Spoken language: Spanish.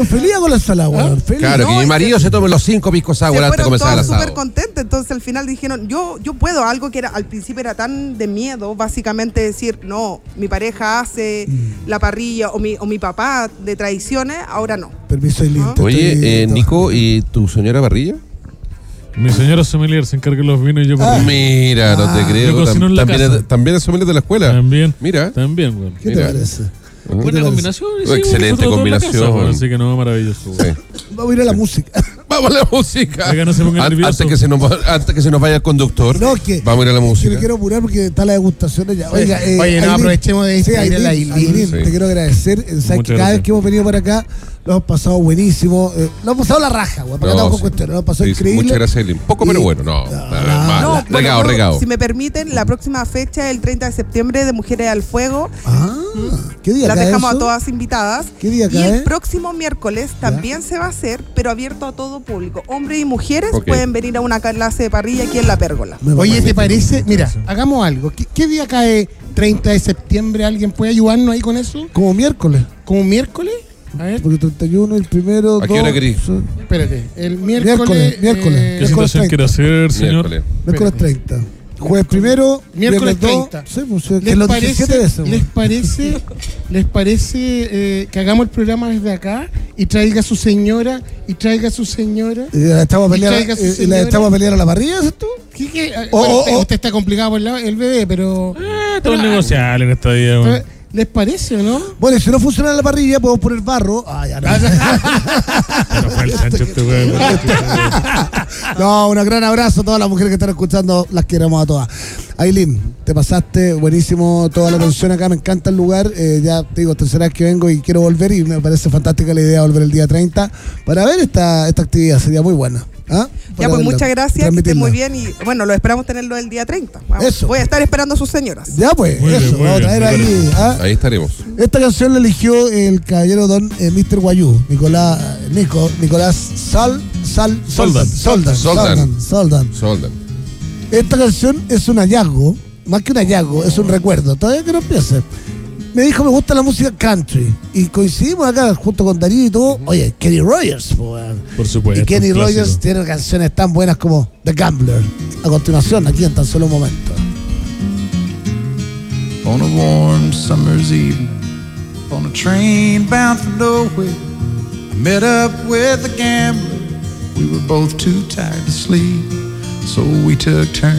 feliz con la ensalada, weón. Feliz. Claro, que mi marido se tome los 5 pisco sour antes de comenzar el asado. súper contentos, entonces al final dijeron, yo puedo, algo que era al principio era tan de miedo, básicamente decir, no, mi pareja hace la parrilla o mi papá de tradiciones, ahora no. Permiso, Eileen. Oye, Nico, ¿y tu señora parrilla? Mi señora sommelier se encarga de los vinos y yo Mira, no te creo. Yo cocino en la casa. También es sommelier de la escuela. También. Mira. También, güey. ¿Qué te parece? Buena combinación. Sí, excelente combinación. Casa, así que no, maravilloso. Sí. Vamos a ir a la música. Vamos a la música. Oiga, no se ponga nervioso. Antes que se nos vaya el conductor. No, que vamos a ir a la música. Me quiero apurar porque está la degustación allá. Oiga, no, aprovechemos de ir a la Aileen. Sí. Te quiero agradecer. Sabes que cada vez que hemos venido por acá lo hemos pasado buenísimo. Lo hemos pasado la raja, güey. Para que estamos con cuestiones. Lo hemos pasado increíble. Muchas gracias, Eileen. Poco, pero bueno. Regado. Si me permiten, la próxima fecha es el 30 de septiembre de Mujeres al Fuego. ¿Qué día las cae dejamos eso? a todas invitadas. ¿Qué día cae? Y el próximo miércoles también se va a hacer, pero abierto a todo público. Hombres y mujeres pueden venir a una clase de parrilla aquí en La Pérgola. Oye, ¿te parece? Mira, hagamos algo. ¿Qué día cae 30 de septiembre? ¿Alguien puede ayudarnos ahí con eso? Como miércoles. ¿Como miércoles? A ver. Porque 31, el primero, ¿A qué hora querís? Espérate, el miércoles. ¿Qué situación quiere hacer, señor? Miércoles 30. Jueves primero, miércoles 30. Sí, pues, ¿Les parece que hagamos el programa desde acá y traiga a su señora? ¿Y la estamos a pelear a la parrilla, ¿sabes tú? Usted está complicado por el bebé, pero... todo es negociable en esta vida, güey. ¿Les parece o no? Bueno, y si no funciona la parrilla, podemos poner barro. Ya no. No, un gran abrazo a todas las mujeres que están escuchando. Las queremos a todas. Aileen, te pasaste buenísimo toda la atención acá. Me encanta el lugar. Ya te digo, tercera vez que vengo y quiero volver. Y me parece fantástica la idea de volver el día 30 para ver esta actividad. Sería muy buena. Ya, pues muchas gracias, que estén muy bien y bueno, lo esperamos tenerlo el día 30. Eso. Voy a estar esperando a sus señoras. Ya pues, muy eso, bien, vamos a traer ahí. Ahí estaremos. Esta canción la eligió el caballero don Mr. Guayú, Nicolás Soldan. Esta canción es un hallazgo, más que un hallazgo, es un recuerdo. Todavía que no empiece. Me dijo, me gusta la música country. Y coincidimos acá junto con Darío y todo. Oye, Kenny Rogers. Por supuesto. Y Kenny Rogers tiene canciones tan buenas como The Gambler. A continuación, aquí en tan solo un momento. On a warm summer's evening, on a train bound for nowhere, I met up with a gambler. We were both too tired to sleep, so we took turns